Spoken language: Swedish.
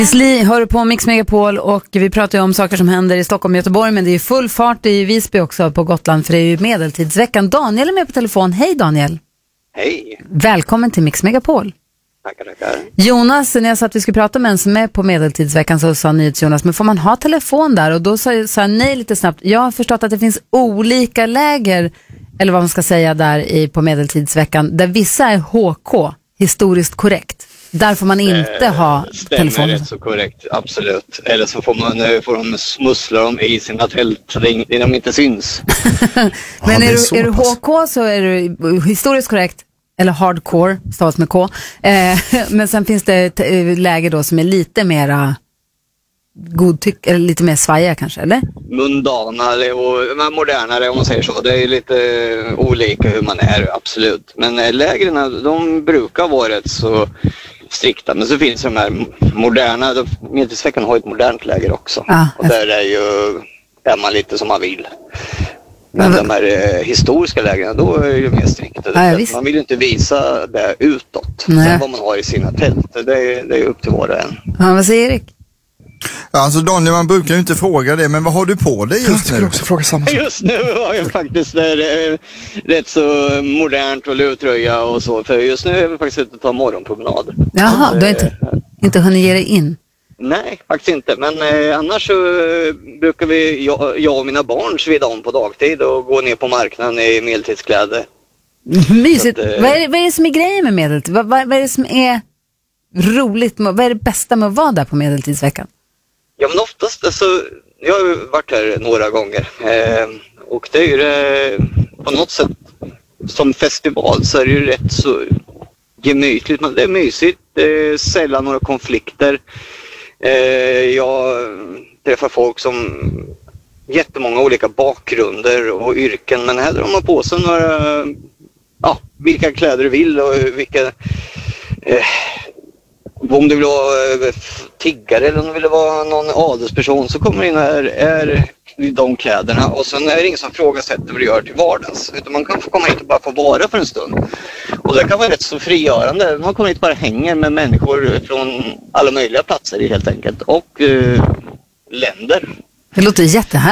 Isli hör på Mix Megapol och vi pratar ju om saker som händer i Stockholm och Göteborg, men det är ju full fart i Visby också på Gotland, för det är ju medeltidsveckan. Daniel är med på telefon. Hej Daniel. Hej. Välkommen till Mix Megapol. Tackar. Jonas, när jag sa att vi skulle prata med en som är på medeltidsveckan så sa Jonas, men får man ha telefon där? Och då sa jag nej lite snabbt. Jag har förstått att det finns olika läger, eller vad man ska säga, där på medeltidsveckan, där vissa är HK, historiskt korrekt. Där får man inte ha telefon. Stämmer rätt så korrekt, absolut. Eller så får de smussla dem i sina tält så de inte syns. Men är du HK så är du historiskt korrekt, eller hardcore, stavas med K. Men sen finns det läger då som är lite mera eller lite mer svajiga kanske, eller? Mundanare och modernare om man säger så. Det är lite olika hur man är, absolut. Men lägren, de brukar vara rätt så strikta. Men så finns de här moderna, medeltidsveckan har ett modernt läger också. Och där är man lite som man vill. Men de här historiska lägren, då är det mer strikta. Man vill inte visa det utåt. Sen vad man har i sina tält, det är upp till var och en. Ja, vad säger Erik? Alltså Daniel, man brukar ju inte fråga det, men vad har du på dig just nu? Också fråga samma sak. Just nu har jag faktiskt rätt så modernt och luvtröja och så. För just nu är vi faktiskt ute och tar morgonpromenad. Jaha, du har inte hunnit ge dig in? Nej, faktiskt inte. Men annars så brukar jag och mina barn svida om på dagtid och gå ner på marknaden i medeltidskläder. Mysigt. Vad är det som är grejen med medeltid? Vad är det som är roligt? Vad är det bästa med att vara där på medeltidsveckan? Ja, men oftast, alltså, jag har ju varit här några gånger och det är ju på något sätt som festival så är det ju rätt så gemytligt, men det är mysigt, det är sällan några konflikter. Jag träffar folk som jättemånga olika bakgrunder och yrken, men här drar man på sig några, vilka kläder du vill och vilka om du vill vara tiggare eller om du vill vara någon adelsperson så kommer in här är de kläderna, och sen är det ingen som frågasätter vad du gör till vardags, utan man kan få komma hit och bara få vara för en stund, och det kan vara rätt så frigörande. Man kommer hit och bara hänger med människor från alla möjliga platser helt enkelt och länder. Det låter jättehärligt.